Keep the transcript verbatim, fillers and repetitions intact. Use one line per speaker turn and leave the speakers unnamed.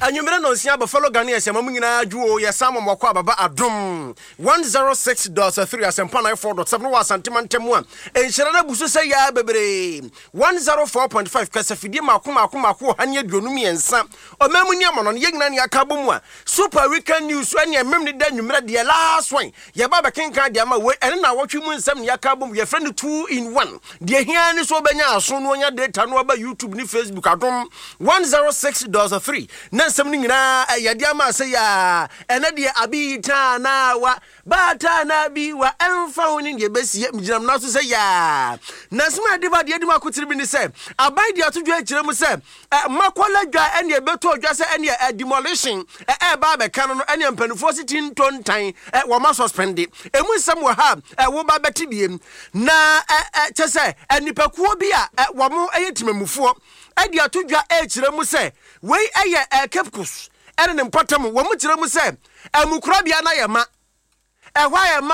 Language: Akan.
Anwumere no nsia ba follow Ghanaian se mamu nyina adwo ye Sam Mokwa baba adom one oh six point three asempa nine four point seven wa santimantemu a enhyira na buso se ya bebre one oh four point five kasafidie makoma akoma akoma hane aduonum yensa omamu ni amono ye nyina ne akabo mu a super weekend news ane emem ne da nwumere de last one ye baba kenkan de ama we ene na wotwe mu nsam ne akabo mu ye friend two in one de hia ni so benya aso no onya data no aba YouTube ni Facebook adom one oh six point three na nsam ni nyina yade ama se ya ene de abi ta na wa ba ta na bi wa emfa woni de besie mginam na so se ya na sma de ba de de makotiri bi ni se abai de atodwa akire mu se makola dwa ene beto odwa se ene demolition e ba be kan no ene mpanufo sitin tontan wo ma suspend emu nsam wo ha wo ba beti biem na che se enipakuo bi a wo mo eyetimamufuo ade atodwa akire mu se wei eye Capcus ene ne mpatam wo mo kire mu se amukura bia na ye ma ehwa ye ma